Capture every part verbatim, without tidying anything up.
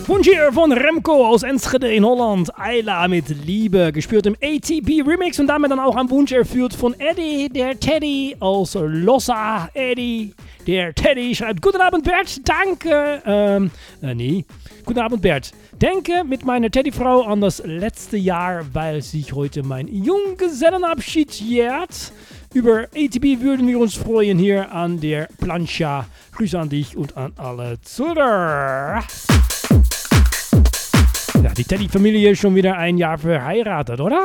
Wunsch hier von Remco aus Enschede in Holland. Ayla mit Liebe, gespürt im A T B Remix und damit dann auch ein Wunsch erfüllt von Eddie, der Teddy aus Lossa. Eddie, der Teddy schreibt, guten Abend Bert, danke, ähm, äh, nee, guten Abend Bert. Denke mit meiner Teddyfrau an das letzte Jahr, weil sich heute mein Junggesellenabschied jährt. Über A T B würden wir uns freuen hier an der Plancha. Grüße an dich und an alle Zuhörer. Ja, die Teddy-Familie ist schon wieder ein Jahr verheiratet, oder?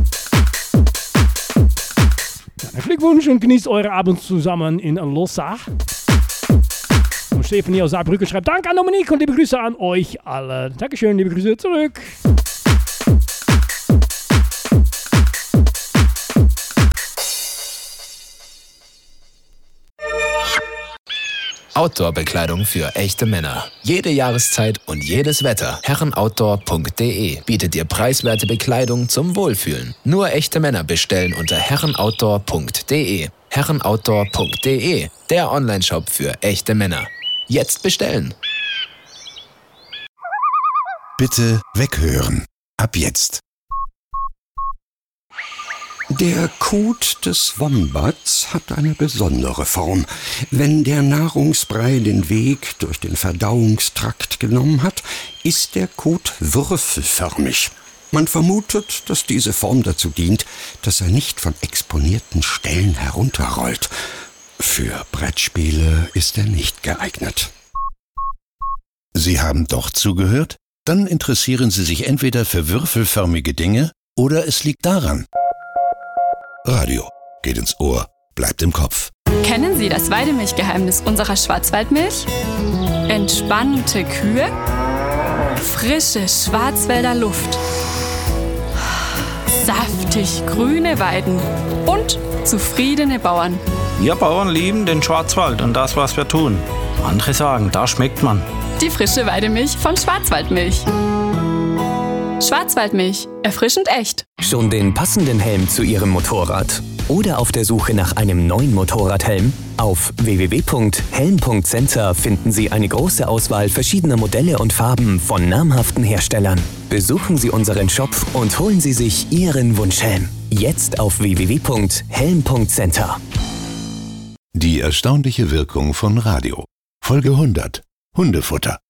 Ja, Glückwunsch und genießt eure Abend zusammen in Lossa. Und Stefanie aus Saarbrücke schreibt, Dank an Dominique und liebe Grüße an euch alle. Dankeschön, liebe Grüße zurück. Outdoor-Bekleidung für echte Männer. Jede Jahreszeit und jedes Wetter. herrenoutdoor punkt de bietet dir preiswerte Bekleidung zum Wohlfühlen. Nur echte Männer bestellen unter herrenoutdoor punkt de. herrenoutdoor punkt de, der Onlineshop für echte Männer. Jetzt bestellen. Bitte weghören. Ab jetzt. Der Kot des Wombats hat eine besondere Form. Wenn der Nahrungsbrei den Weg durch den Verdauungstrakt genommen hat, ist der Kot würfelförmig. Man vermutet, dass diese Form dazu dient, dass er nicht von exponierten Stellen herunterrollt. Für Brettspiele ist er nicht geeignet. Sie haben doch zugehört? Dann interessieren Sie sich entweder für würfelförmige Dinge oder es liegt daran. Radio geht ins Ohr, bleibt im Kopf. Kennen Sie das Weidemilchgeheimnis unserer Schwarzwaldmilch? Entspannte Kühe, frische Schwarzwälder Luft, saftig grüne Weiden und zufriedene Bauern. Wir Bauern lieben den Schwarzwald und das, was wir tun. Andere sagen, da schmeckt man. Die frische Weidemilch von Schwarzwaldmilch. Schwarzwaldmilch, erfrischend echt. Schon den passenden Helm zu Ihrem Motorrad? Oder auf der Suche nach einem neuen Motorradhelm? Auf w w w punkt helm punkt center finden Sie eine große Auswahl verschiedener Modelle und Farben von namhaften Herstellern. Besuchen Sie unseren Shop und holen Sie sich Ihren Wunschhelm. Jetzt auf w w w punkt helm punkt center. Die erstaunliche Wirkung von Radio. Folge hundert. Hundefutter.